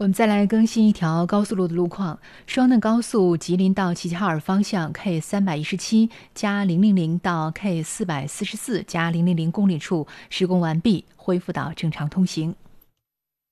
我们再来更新一条高速路的路况，双嫩高速吉林到齐齐哈尔方向 K317加000到 K444加000公里处施工完毕，恢复到正常通行。